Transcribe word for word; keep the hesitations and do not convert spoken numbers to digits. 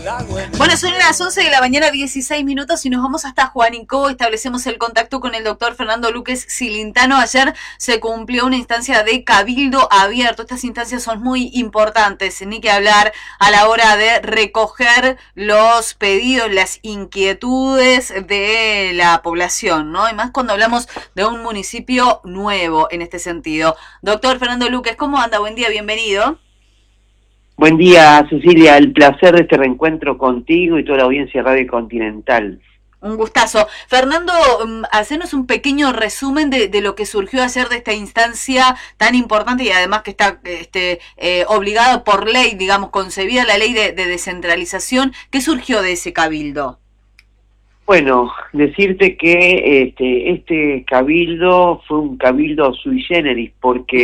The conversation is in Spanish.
Bueno, son las once de la mañana, dieciséis minutos, y nos vamos hasta Juanico. Establecemos el contacto con el doctor Fernando Luques Cilintano. Ayer se cumplió una instancia de cabildo abierto. Estas instancias son muy importantes, ni que hablar a la hora de recoger los pedidos, las inquietudes de la población, ¿no? Y más cuando hablamos de un municipio nuevo en este sentido. Doctor Fernando Luques, ¿cómo anda? Buen día, bienvenido. Buen día, Cecilia. El placer de este reencuentro contigo y toda la audiencia Radio Continental. Un gustazo. Fernando, hacenos un pequeño resumen de, de lo que surgió ayer de esta instancia tan importante y además que está este, eh, obligado por ley, digamos, concebida la ley de, de descentralización. ¿Qué surgió de ese cabildo? Bueno, decirte que este, este cabildo fue un cabildo sui generis porque